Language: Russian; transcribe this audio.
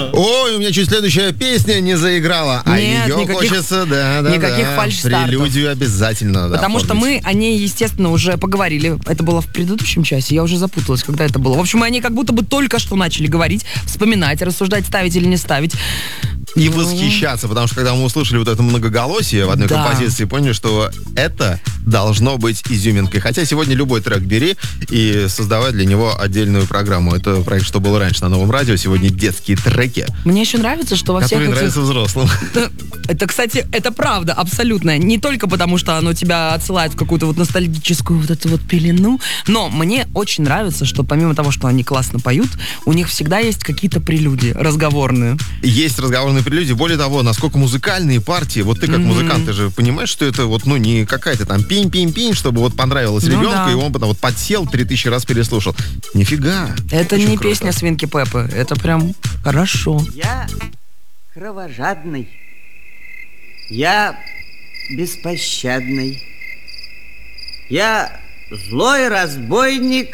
Ой, у меня чуть следующая песня не заиграла, а Нет, ее хочется, никаких фальш-стартов. прелюдию обязательно. Потому что мы о ней, естественно, уже поговорили. Это было в предыдущем часе, я уже запуталась, когда это было. В общем, мы о ней как будто бы только что начали говорить, вспоминать, рассуждать, ставить или не ставить. И восхищаться, потому что когда мы услышали вот это многоголосие в одной композиции, поняли, что это должно быть изюминкой. Хотя сегодня любой трек бери и создавай для него отдельную программу. Это проект «Что было раньше» на Новом радио. Сегодня детские треки, Мне еще нравится, что во всех которые этих... нравятся взрослым. Это, кстати, это правда, абсолютно. Не только потому, что оно тебя отсылает в какую-то вот ностальгическую вот эту вот пелену, но мне очень нравится, что помимо того, что они классно поют, у них всегда есть какие-то прелюдии разговорные. Есть разговорные прелюдии. Более того, насколько музыкальные партии, вот ты как музыкант, ты же понимаешь, что это вот, ну, не какая-то там пинь-пинь-пинь, чтобы вот понравилось ребенку, и он потом вот подсел, 3000 раз переслушал. Нифига. Это Очень не круто. песня Свинки Пеппы, это прям хорошо. Я кровожадный, я беспощадный, я злой разбойник,